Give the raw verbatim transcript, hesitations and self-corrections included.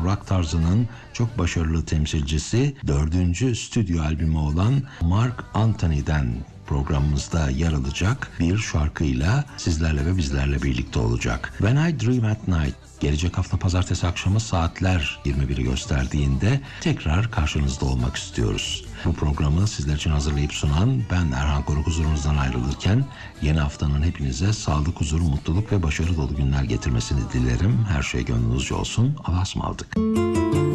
rock tarzının çok başarılı temsilcisi, dördüncü stüdyo albümü olan Mark Anthony'den programımızda yer alacak bir şarkıyla sizlerle ve bizlerle birlikte olacak. When I Dream at Night, gelecek hafta pazartesi akşamı saatler yirmi biri gösterdiğinde tekrar karşınızda olmak istiyoruz. Bu programı sizler için hazırlayıp sunan ben Erhan Koruk huzurunuzdan ayrılırken yeni haftanın hepinize sağlık, huzur, mutluluk ve başarı dolu günler getirmesini dilerim. Her şey gönlünüzce olsun. Allah'a ısmarladık.